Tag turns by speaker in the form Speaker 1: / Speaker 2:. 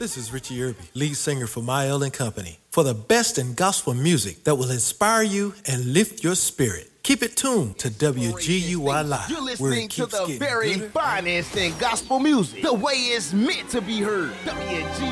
Speaker 1: This is Richie Irby, lead singer for Mael and Company, for the best in gospel music that will inspire you and lift your spirit. Keep it tuned to WGUI Live.
Speaker 2: You're listening to the very finest in gospel music, the way it's meant to be heard. WGUI.